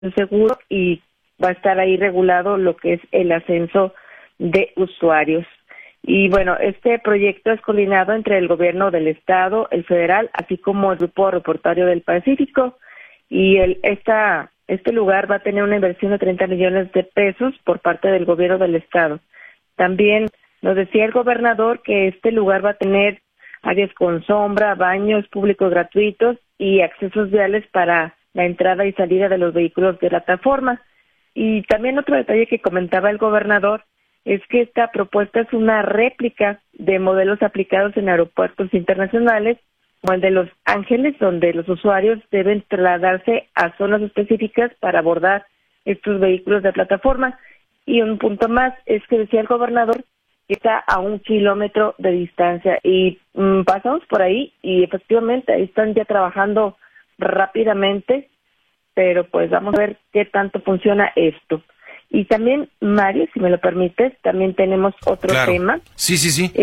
seguro y va a estar ahí regulado lo que es el ascenso de usuarios. Y bueno, este proyecto es coordinado entre el gobierno del estado, el federal, así como el Grupo Aeroportuario del Pacífico, y este lugar va a tener una inversión de 30 millones de pesos por parte del gobierno del estado. También nos decía el gobernador que este lugar va a tener áreas con sombra, baños públicos gratuitos y accesos viales para la entrada y salida de los vehículos de plataforma. Y también otro detalle que comentaba el gobernador es que esta propuesta es una réplica de modelos aplicados en aeropuertos internacionales, como el de Los Ángeles, donde los usuarios deben trasladarse a zonas específicas para abordar estos vehículos de plataforma. Y un punto más es que decía el gobernador que está a 1 kilómetro de distancia. Y pasamos por ahí y efectivamente ahí están ya trabajando rápidamente, pero pues vamos a ver qué tanto funciona esto. Y también, Mario, si me lo permites, también tenemos otro tema. Sí.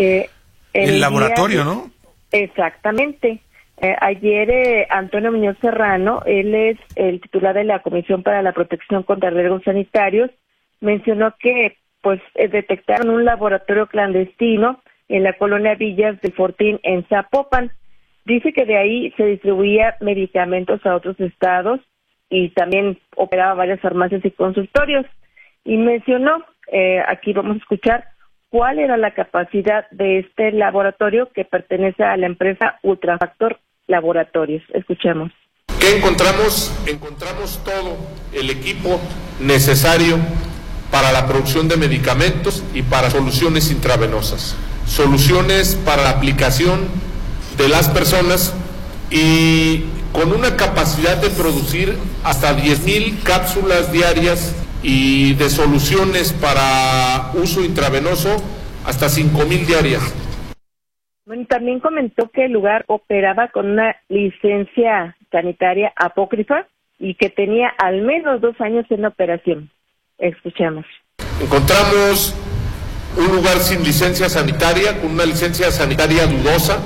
El laboratorio, ¿no? Exactamente. Ayer Antonio Muñoz Serrano, él es el titular de la Comisión para la Protección contra Riesgos Sanitarios, mencionó que pues detectaron un laboratorio clandestino en la colonia Villas del Fortín en Zapopan. Dice que de ahí se distribuía medicamentos a otros estados y también operaba varias farmacias y consultorios. Y mencionó, aquí vamos a escuchar, cuál era la capacidad de este laboratorio que pertenece a la empresa Ultrafactor Laboratorios. Escuchemos. ¿Qué encontramos? Encontramos todo el equipo necesario para la producción de medicamentos y para soluciones intravenosas, soluciones para la aplicación de las personas y con una capacidad de producir hasta 10,000 cápsulas diarias y de soluciones para uso intravenoso hasta 5,000 diarias. Bueno, también comentó que el lugar operaba con una licencia sanitaria apócrifa y que tenía al menos 2 años en operación. Escuchemos. Encontramos un lugar sin licencia sanitaria, con una licencia sanitaria dudosa,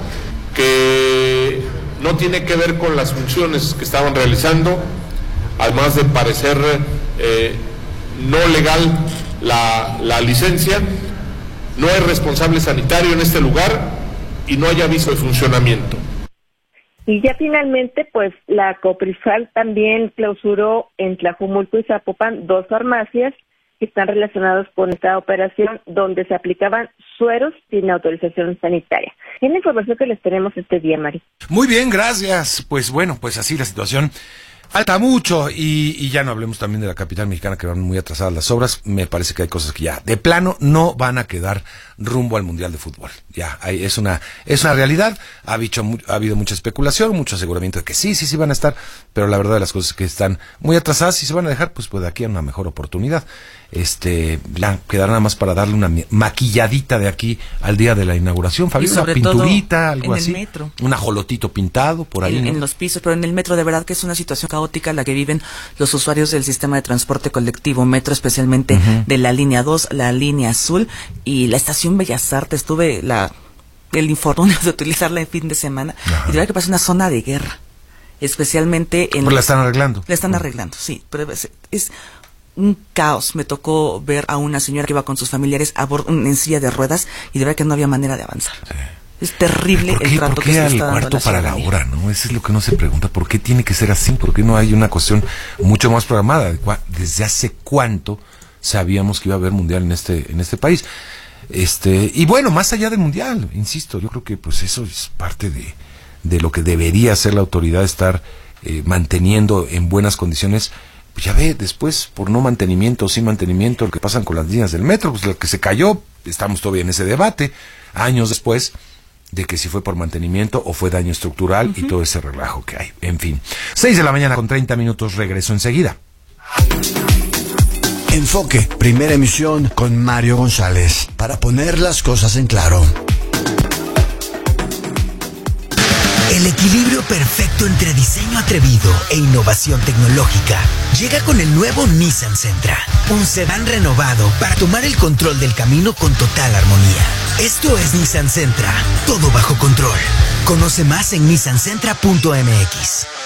que no tiene que ver con las funciones que estaban realizando, además de parecer no legal la licencia. No hay responsable sanitario en este lugar y no hay aviso de funcionamiento. Y ya finalmente, pues la Coprisal también clausuró en Tlajumulco y Zapopan 2 farmacias que están relacionadas con esta operación donde se aplicaban sueros sin autorización sanitaria. Es la información que les tenemos este día, Mari. Muy bien, gracias. Pues bueno, pues así la situación. Falta mucho y ya no hablemos también de la capital mexicana, que van muy atrasadas las obras. Me parece que hay cosas que ya de plano no van a quedar rumbo al Mundial de Fútbol. Ya es una realidad. Ha habido mucha especulación, mucho aseguramiento de que sí van a estar, pero la verdad de las cosas es que están muy atrasadas y se van a dejar pues de aquí a una mejor oportunidad. Quedará nada más para darle una maquilladita de aquí al día de la inauguración, Fabi, una pinturita, algo así, metro. Un ajolotito pintado por ahí, en los pisos, pero en el metro de verdad que es una situación caótica la que viven los usuarios del sistema de transporte colectivo metro, especialmente de la línea 2, la línea azul y la estación Bellas Artes. Tuve el infortunio de utilizarla el fin de semana. Ajá. Y de verdad que parece una zona de guerra, especialmente en... Pues la están arreglando. La están arreglando, sí, pero es un caos. Me tocó ver a una señora que iba con sus familiares en silla de ruedas y de verdad que no había manera de avanzar. Sí. Es terrible el trato que se está dando a la ciudadanía. ¿Por qué al cuarto para la hora, no? Eso es lo que uno se pregunta. ¿Por qué tiene que ser así? ¿Por qué no hay una cuestión mucho más programada? ¿Desde hace cuánto sabíamos que iba a haber mundial en este país? Y bueno, más allá del mundial, insisto, yo creo que pues eso es parte de lo que debería hacer la autoridad, estar manteniendo en buenas condiciones. Pues ya ve, después, por no mantenimiento o sin mantenimiento, lo que pasan con las líneas del metro, pues lo que se cayó, estamos todavía en ese debate, años después, de que si fue por mantenimiento o fue daño estructural y todo ese relajo que hay. En fin, 6:30 con 30 minutos, regreso enseguida. Enfoque, primera emisión con Mario González, para poner las cosas en claro. El equilibrio perfecto entre diseño atrevido e innovación tecnológica llega con el nuevo Nissan Sentra, un sedán renovado para tomar el control del camino con total armonía. Esto es Nissan Sentra, todo bajo control. Conoce más en nissansentra.mx.